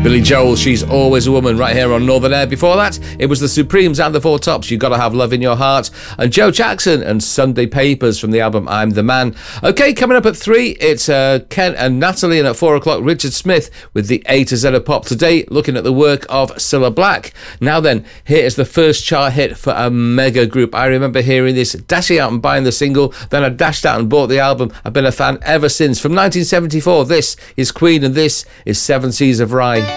Billy Joel, She's Always a Woman, right here on Northern Air. Before that, it was the Supremes and the Four Tops, You Gotta Have Love in Your Heart, and Joe Jackson and Sunday Papers from the album I'm the Man. Okay, coming up at 3, it's Ken and Natalie, and at 4 o'clock, Richard Smith with the A to Z of Pop. Today, looking at the work of Cilla Black. Now then, here is the first chart hit for a mega group. I remember hearing this, dashing out and buying the single, then I dashed out and bought the album. I've been a fan ever since. From 1974, this is Queen, and this is Seven Seas of Rye.